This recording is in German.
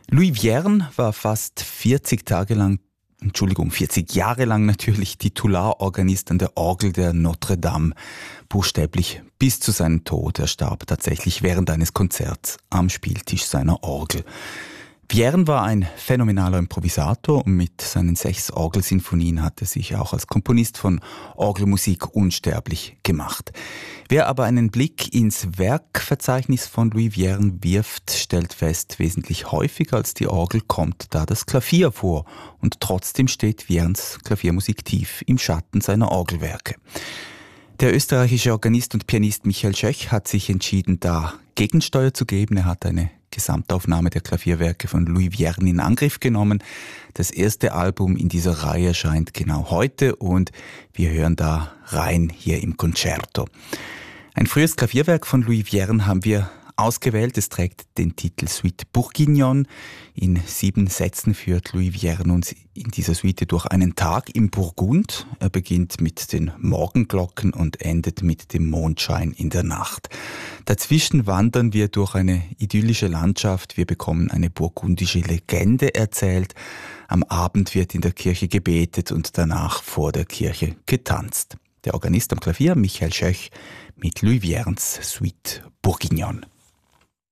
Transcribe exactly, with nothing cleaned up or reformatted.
Louis Vierne war fast vierzig Tage lang, Entschuldigung, vierzig Jahre lang natürlich Titularorganist an der Orgel der Notre Dame. Buchstäblich bis zu seinem Tod. Er starb tatsächlich während eines Konzerts am Spieltisch seiner Orgel. Vierne war ein phänomenaler Improvisator und mit seinen sechs Orgelsinfonien hat er sich auch als Komponist von Orgelmusik unsterblich gemacht. Wer aber einen Blick ins Werkverzeichnis von Louis Vierne wirft, stellt fest, wesentlich häufiger als die Orgel kommt da das Klavier vor und trotzdem steht Vierens Klaviermusik tief im Schatten seiner Orgelwerke. Der österreichische Organist und Pianist Michael Schöch hat sich entschieden, da Gegensteuer zu geben. Er hat eine Gesamtaufnahme der Klavierwerke von Louis Vierne in Angriff genommen. Das erste Album in dieser Reihe erscheint genau heute und wir hören da rein hier im Concerto. Ein frühes Klavierwerk von Louis Vierne haben wir ausgewählt. Es trägt den Titel Suite Bourguignon. In sieben Sätzen führt Louis Vierne uns in dieser Suite durch einen Tag im Burgund. Er beginnt mit den Morgenglocken und endet mit dem Mondschein in der Nacht. Dazwischen wandern wir durch eine idyllische Landschaft. Wir bekommen eine burgundische Legende erzählt. Am Abend wird in der Kirche gebetet und danach vor der Kirche getanzt. Der Organist am Klavier Michael Schöch mit Louis Vierens Suite Bourguignon.